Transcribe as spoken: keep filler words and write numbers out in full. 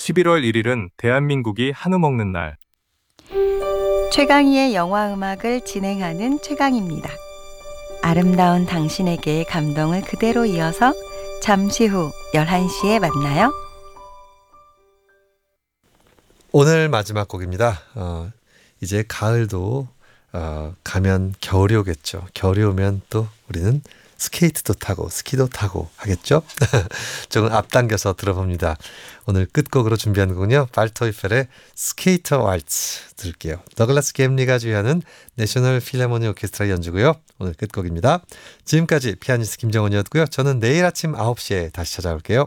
십일월 일일은 대한민국이 한우 먹는 날. 최강희의 영화음악을 진행하는 최강입니다. 아름다운 당신에게의 감동을 그대로 이어서 잠시 후 열한 시에 만나요. 오늘 마지막 곡입니다. 어, 이제 가을도 어, 가면 겨울이 오겠죠. 겨울이 오면 또 우리는 스케이트도 타고 스키도 타고 하겠죠. 조금 앞당겨서 들어봅니다. 오늘 끝곡으로 준비한 곡은요. 발토이펠의 스케이터 왈츠 들을게요. 더글라스 갬리가 주의하는 내셔널 필하모니 오케스트라 연주고요. 오늘 끝곡입니다. 지금까지 피아니스트 김정은이었고요. 저는 내일 아침 아홉 시에 다시 찾아올게요.